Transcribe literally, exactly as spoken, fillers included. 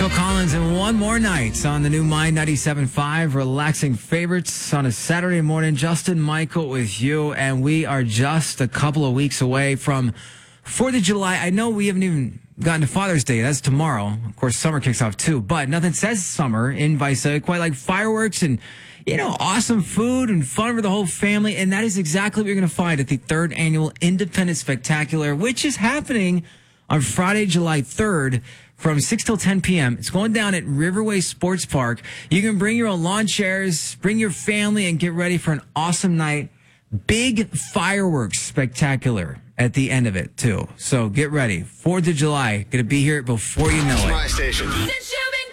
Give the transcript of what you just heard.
Phil Collins and one more night on the new Mind ninety-seven point five, relaxing favorites on a Saturday morning. Justin Michael with you, and we are just a couple of weeks away from fourth of July. I know we haven't even gotten to Father's Day. That's tomorrow. Of course, summer kicks off too, but nothing says summer in Visa quite like fireworks and, you know, awesome food and fun for the whole family. And that is exactly what you're going to find at the third annual Independence Spectacular, which is happening on Friday, July third. From six till ten p.m. It's going down at Riverway Sports Park. You can bring your own lawn chairs, bring your family, and get ready for an awesome night. Big fireworks spectacular at the end of it, too. So get ready. fourth of July. Going to be here before you know it. My station.